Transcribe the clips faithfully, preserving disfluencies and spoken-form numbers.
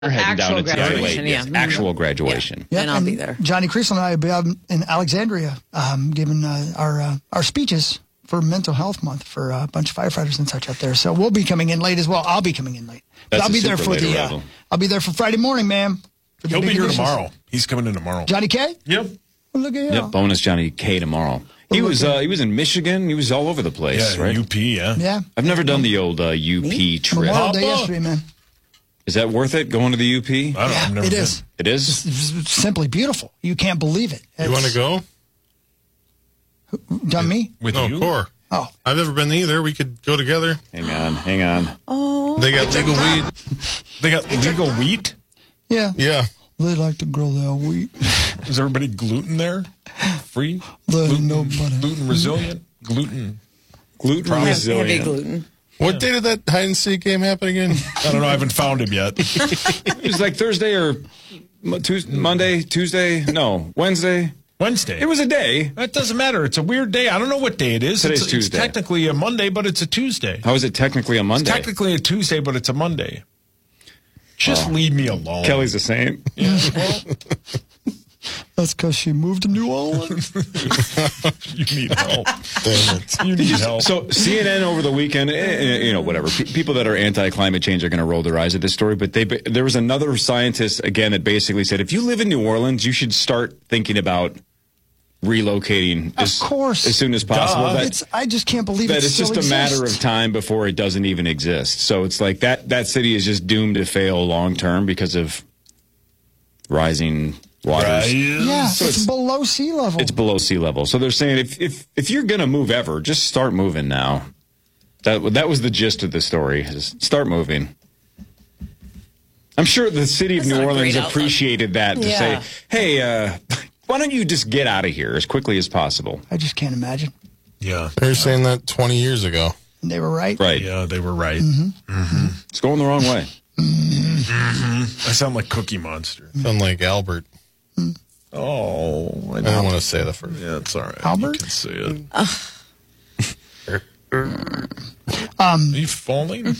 heading Actual down to graduation, T yeah. Yes, actual graduation. Yeah. Yep, And I'll be there. Johnny Creasel and I will be out in Alexandria um, giving uh, our uh, our speeches for Mental Health Month for a bunch of firefighters and such up there. So we'll be coming in late as well. I'll be coming in late. That's I'll a be there super for late the. Uh, arrival. I'll be there for Friday morning, ma'am. for the He'll be big here initials. tomorrow. He's coming in tomorrow. Johnny K. Yep. Well, look at you. Yep, bonus Johnny K tomorrow. He Well, was look at- uh, he was in Michigan. He was all over the place, Yeah, right? U P, yeah. Yeah. I've never done the old uh, U P trip. Memorial Day Papa. yesterday, man. Is that worth it, going to the U P? I don't know. I've Yeah, never it been. is. It is? It's simply beautiful. You can't believe it. You want to go? Done me? With No, you? Core. Oh, I've never been either. We could go together. Hang on, hang on. They got legal weed. They got legal wheat? yeah. Yeah. They like to grow their wheat. Is everybody gluten there? Free? There ain't Gluten, nobody. gluten resilient? Gluten. Gluten Heavy resilient. gluten. What day did that hide and seek game happen again? I don't know. I haven't found him yet. It was like Thursday or Mo- Tuesday, Monday, Tuesday, no, Wednesday. Wednesday. It was a day. That doesn't matter. It's a weird day. I don't know what day it is. Today's it's, Tuesday. It's technically a Monday, but it's a Tuesday. How is it technically a Monday? Technically a Tuesday, but it's a Monday. Just leave me alone. Kelly's the same. Yeah, well, That's because she moved to New Orleans. you need help. Damn it. You need help. So C N N over the weekend, eh, eh, you know, whatever. P- people that are anti-climate change are going to roll their eyes at this story. But they, there was another scientist again that basically said, if you live in New Orleans, you should start thinking about relocating as, course. as soon as possible. Duh. That, It's, I just can't believe that it it's still just a matter exists. of time before it doesn't even exist. So it's like that that city is just doomed to fail long term because of rising waters. Yeah, So it's, it's- below sea level. It's below sea level. So they're saying if if if you're going to move ever, just start moving now. That that was the gist of the story. Is start moving. I'm sure the city of That's New not a Orleans great outlook. appreciated that to Yeah. say, "Hey, uh, why don't you just get out of here as quickly as possible?" I just can't imagine. Yeah. They were saying that twenty years ago. And they were right. Right. Yeah, they were right. It's going the wrong way. I sound like Cookie Monster. Sound like Albert. Oh, I I don't want to say the first. Yeah, it's all right. Albert? You can say it. Um, Are you falling?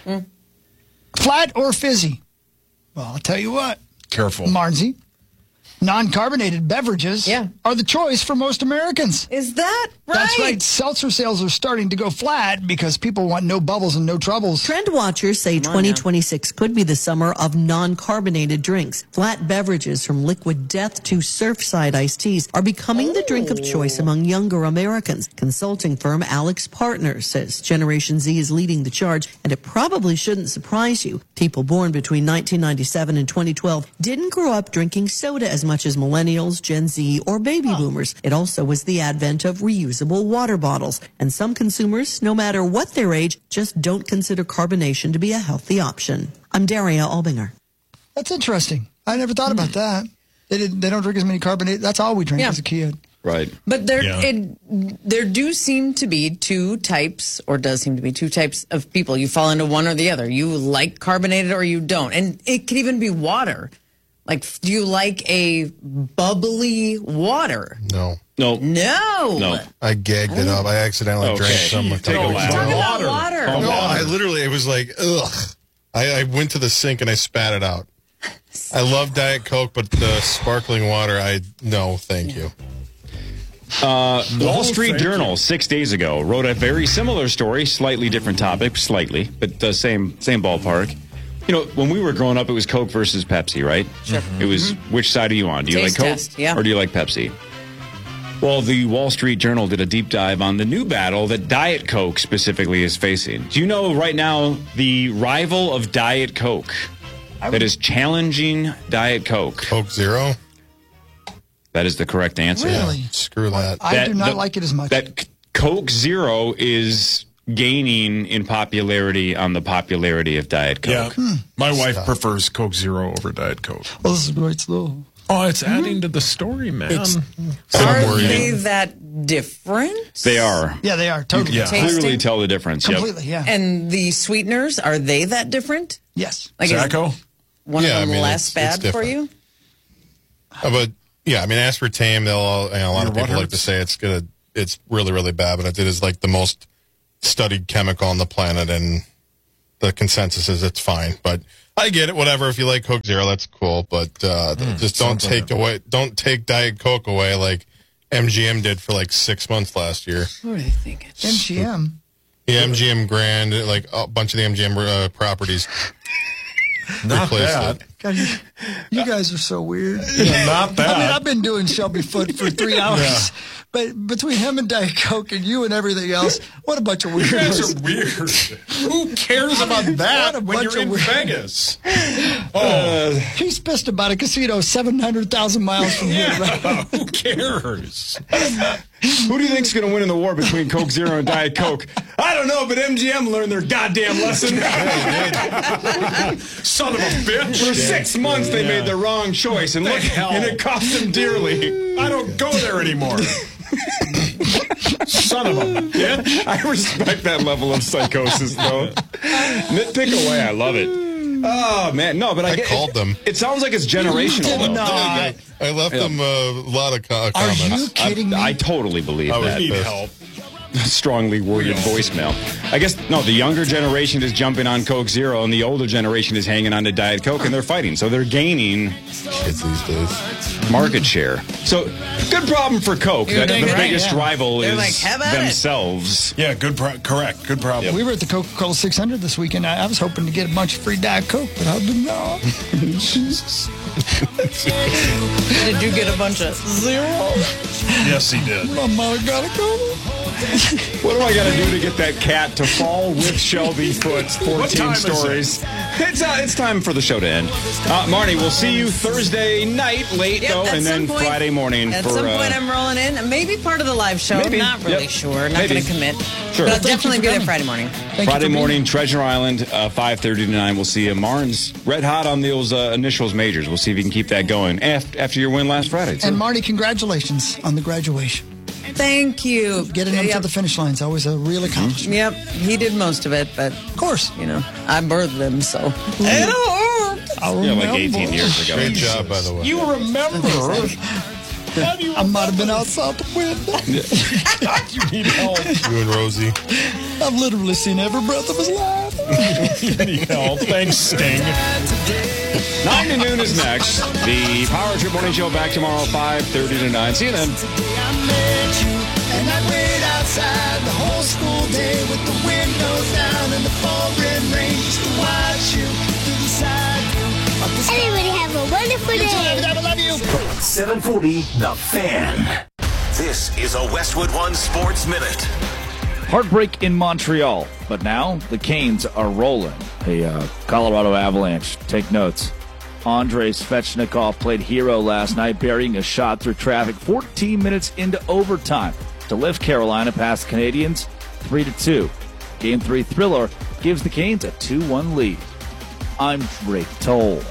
Flat or fizzy? Well, I'll tell you what, Careful. Marnsey. Non-carbonated beverages Yeah. are the choice for most Americans. Is that right? That's right. Seltzer sales are starting to go flat because people want no bubbles and no troubles. Trend watchers say twenty twenty-six could be the summer of non-carbonated drinks. Flat beverages from Liquid Death to Surfside iced teas are becoming the drink of choice among younger Americans. Consulting firm Alex Partners says Generation Z is leading the charge, and it probably shouldn't surprise you. People born between nineteen ninety-seven and twenty twelve didn't grow up drinking soda as much as millennials, Gen Z, or baby boomers. It also was the advent of reusable water bottles, and some consumers, no matter what their age, just don't consider carbonation to be a healthy option. I'm Daria Albinger. That's interesting. I never thought about that. They didn't. They don't drink as many carbonated. That's all we drank Yeah. as a kid. Right. But there, Yeah. it, there do seem to be two types, or does seem to be two types of people. You fall into one or the other. You like carbonated or you don't. And it could even be water. Like, do you like a bubbly water? No. No. No. No. I gagged it up. I accidentally Okay. drank some. a Take a couple lap. weeks Talk ago. about water. No, I literally, it was like, ugh. I, I went to the sink and I spat it out. I love Diet Coke, but the sparkling water, I, no, thank you. Uh, Wall No, Street thank Journal six days ago wrote a very similar story, slightly different topic, slightly, but the same same ballpark. You know, when we were growing up, it was Coke versus Pepsi, right? Sure. It was which side are you on? Do you Taste like Coke test, yeah. or do you like Pepsi? Well, the Wall Street Journal did a deep dive on the new battle that Diet Coke specifically is facing. Do you know right now the rival of Diet Coke that is challenging Diet Coke? Coke Zero? That is the correct answer. Really? Screw that. I That- do not the- like it as much. That Coke Zero is gaining in popularity on the popularity of Diet Yeah. Coke. My wife prefers Coke Zero over Diet Coke. well, this is great stuff. Oh, it's adding to the story, man. It's- Are I'm worried. they that different? They are. Yeah, they are totally. Yeah. Tasting? Clearly tell the difference. Yep. Completely. Yeah. And the sweeteners, are they that different? yes. Like, is Zacco? one Yeah, of I them mean, less it's- it's bad for different. you? Uh, but yeah, I mean, aspartame, they'll all, you know, a lot Your of what people like to hurts? say it's gonna, it's really, really bad, but it is like the most studied chemical on the planet, and the consensus is it's fine. But I get it. Whatever. If you like Coke Zero, that's cool. But uh, mm, just don't take away. Don't take Diet Coke away like M G M did for like six months last year. What are they thinking? M G M. The M G M Grand, like a bunch of the M G M uh, properties. Not bad. It. God, you, you guys are so weird. Yeah, not bad. I mean, I've been doing Shelby Foot for three hours, yeah. But between him and Diet Coke and you and everything else, what a bunch of weirdos. You guys are weird. Who cares about that when you're in weird. Vegas? Oh, uh, he's pissed about a casino seven hundred thousand miles from yeah, here. Right? Who cares? Who do you think's going to win in the war between Coke Zero and Diet Coke? I don't know, but M G M learned their goddamn lesson. Son of a bitch. For six months, they yeah. made the wrong choice, and look, and it cost them dearly. I don't go there anymore. Son of a bitch. I respect that level of psychosis, though. Nitpick away. I love it. Oh, man. No, but I, I get, called it, them. It sounds like it's generational, though. No. I, I left yeah. them a lot of co- Are comments. you kidding I, me? I totally believe I that. I need help. Strongly worded voicemail. I guess, no, the younger generation is jumping on Coke Zero, and the older generation is hanging on to Diet Coke, and they're fighting. So they're gaining kids these days. market share. So, good problem for Coke. You're That the right, biggest yeah. rival They're is like, "Have at it." themselves. Yeah, good. Pro- correct. Good problem. We were at the Coca-Cola six hundred this weekend. I, I was hoping to get a bunch of free Diet Coke, but I did not. Did you get a bunch of zero? Yes, he did. My mother got a Coke. What do I got to do to get that cat to fall with Shelby Foot's fourteen stories? It's uh, it's time for the show to end. Uh, Marnie, we'll see you Thursday night late, Yep, though, at and some then point- Friday morning At for... some uh, point, I'm rolling in. Maybe part of the live show. Maybe. Not really Yep. sure. Not Maybe. going to commit. Sure. But I'll Thank you definitely for be there coming. Friday morning. Thank you Friday for being morning, Treasure Island, uh, five thirty to nine. We'll see you. Martin's red hot on those uh, initials majors. We'll see if you can keep that going after, after your win last Friday, too. And Marty, congratulations on the graduation. Thank you. Getting them yep. to the finish line is always a real accomplishment. Yep, he did most of it, but Of course. you know, I birthed them, so it hurt. I Yeah, like remember. eighteen years ago. Great job, by the way. You remember? How do you I might have been outside the window. you need help? You and Rosie. I've literally seen every breath of his life. You need help. Thanks, Sting. nine to noon is next. The Power Trip Morning Show back tomorrow, five thirty to nine. See you then. And I wait outside the whole school day with the windows down and the pouring rain just to watch you through the side view of the Everybody have a wonderful day. I love you. seven forty, The Fan. This is a Westwood One Sports Minute. Heartbreak in Montreal, but now the Canes are rolling. Hey, uh, Colorado Avalanche, take notes. Andrei Svechnikov played hero last night, burying a shot through traffic fourteen minutes into overtime to lift Carolina past the Canadiens three to two. Game three thriller gives the Canes a two one lead. I'm Drake Toll.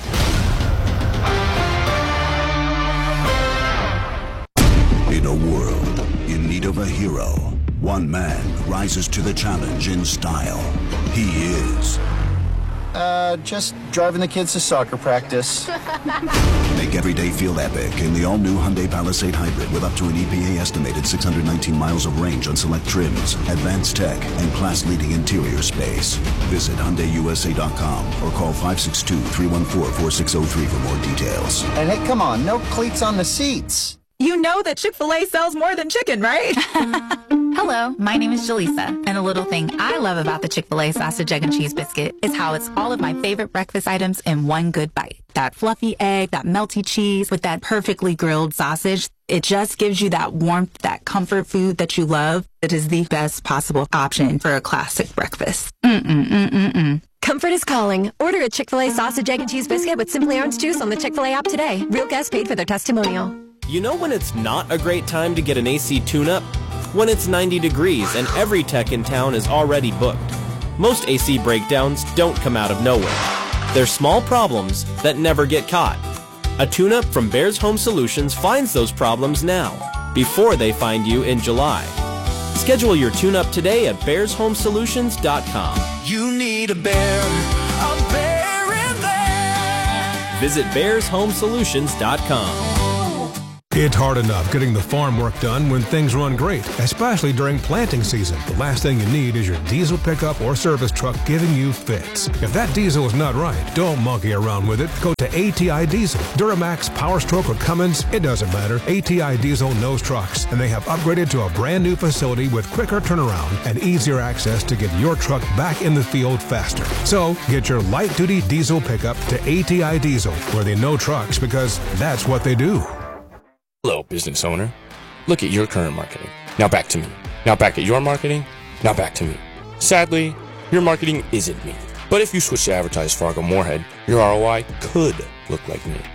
In a world in need of a hero, one man rises to the challenge in style. He is... Uh, just driving the kids to soccer practice. Make every day feel epic in the all-new Hyundai Palisade Hybrid with up to an E P A-estimated six hundred nineteen miles of range on select trims, advanced tech, and class-leading interior space. Visit Hyundai U S A dot com or call five six two, three one four, four six zero three for more details. And hey, come on, no cleats on the seats. You know that Chick-fil-A sells more than chicken, right? Hello, my name is Jaleesa, and a little thing I love about the Chick-fil-A sausage, egg, and cheese biscuit is how it's all of my favorite breakfast items in one good bite. That fluffy egg, that melty cheese with that perfectly grilled sausage. It just gives you that warmth, that comfort food that you love. It is the best possible option for a classic breakfast. Mm-mm-mm-mm-mm. Comfort is calling. Order a Chick-fil-A sausage, egg, and cheese biscuit with Simply Orange Juice on the Chick-fil-A app today. Real guests paid for their testimonial. You know when it's not a great time to get an A C tune-up? When it's ninety degrees and every tech in town is already booked. Most A C breakdowns don't come out of nowhere. They're small problems that never get caught. A tune-up from Bears Home Solutions finds those problems now, before they find you in July. Schedule your tune-up today at bears home solutions dot com. You need a bear, a bear in there. Visit bears home solutions dot com. It's hard enough getting the farm work done when things run great, especially during planting season. The last thing you need is your diesel pickup or service truck giving you fits. If that diesel is not right, don't monkey around with it. Go to A T I Diesel. Duramax, Power Stroke, or Cummins, it doesn't matter. A T I Diesel knows trucks, and they have upgraded to a brand new facility with quicker turnaround and easier access to get your truck back in the field faster. So, get your light-duty diesel pickup to A T I Diesel, where they know trucks because that's what they do. Hello, business owner. Look at your current marketing. Now back to me. Now back at your marketing. Now back to me. Sadly, your marketing isn't me. But if you switch to advertise Fargo Moorhead, your R O I could look like me.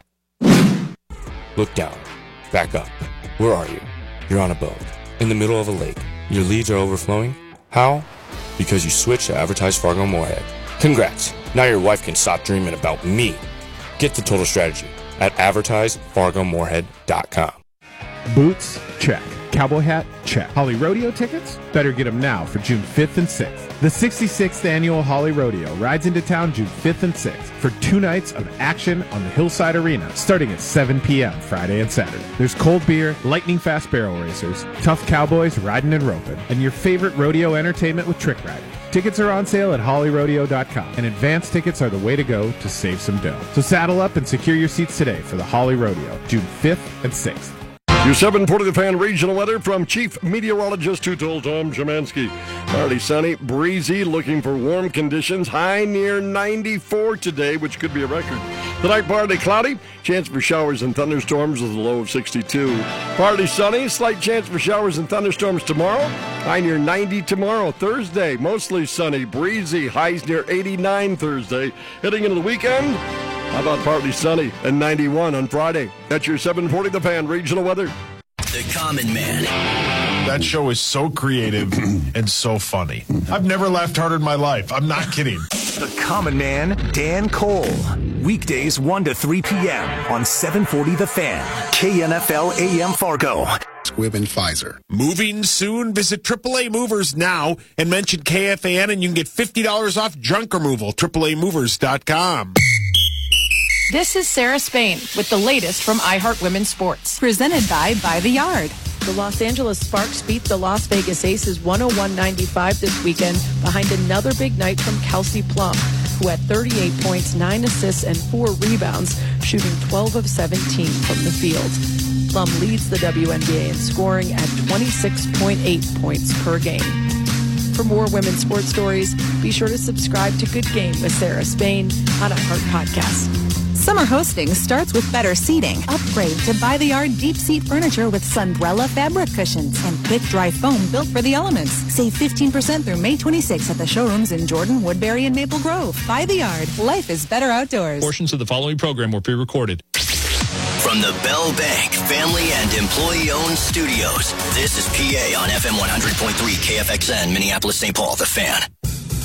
Look down. Back up. Where are you? You're on a boat. In the middle of a lake. Your leads are overflowing. How? Because you switched to advertise Fargo Moorhead. Congrats. Now your wife can stop dreaming about me. Get the total strategy at advertise fargo moorhead dot com. Boots? Check. Cowboy hat? Check. Holly Rodeo tickets? Better get them now for June fifth and sixth. The sixty-sixth Annual Holly Rodeo rides into town June fifth and sixth for two nights of action on the Hillside Arena starting at seven p.m. Friday and Saturday. There's cold beer, lightning fast barrel racers, tough cowboys riding and roping, and your favorite rodeo entertainment with trick riding. Tickets are on sale at holly rodeo dot com, and advance tickets are the way to go to save some dough. So saddle up and secure your seats today for the Holly Rodeo, June fifth and sixth. Your seven forty The Fan regional weather from Chief Meteorologist who told Tom Szymanski. Partly sunny, breezy, looking for warm conditions. High near ninety-four today, which could be a record. Tonight, partly cloudy. Chance for showers and thunderstorms with a low of sixty-two. Partly sunny. Slight chance for showers and thunderstorms tomorrow. High near ninety tomorrow. Thursday, mostly sunny, breezy. Highs near eighty-nine Thursday. Heading into the weekend, how about partly sunny and ninety-one on Friday? That's your seven forty The Fan regional weather. The Common Man. That show is so creative and so funny. I've never laughed harder in my life. I'm not kidding. The Common Man, Dan Cole. Weekdays one to three p.m. on seven forty The Fan. K N F L A M Fargo. Squibb and Pfizer. Moving soon? Visit triple A Movers now and mention K F A N and you can get fifty dollars off junk removal. triple A movers dot com. This is Sarah Spain with the latest from iHeart Women's Sports. Presented by By the Yard. The Los Angeles Sparks beat the Las Vegas Aces one oh one ninety-five this weekend behind another big night from Kelsey Plum, who had thirty-eight points, nine assists, and four rebounds, shooting twelve of seventeen from the field. Plum leads the W N B A in scoring at twenty-six point eight points per game. For more women's sports stories, be sure to subscribe to Good Game with Sarah Spain on iHeart Podcast. Summer hosting starts with better seating. Upgrade to By the Yard deep seat furniture with Sunbrella fabric cushions and quick dry foam built for the elements. Save fifteen percent through May twenty-sixth at the showrooms in Jordan, Woodbury, and Maple Grove. By the Yard. Life is better outdoors. Portions of the following program were pre-recorded. From the Bell Bank family and employee-owned studios, this is P A on F M one hundred point three K F X N, Minneapolis, Saint Paul, The Fan.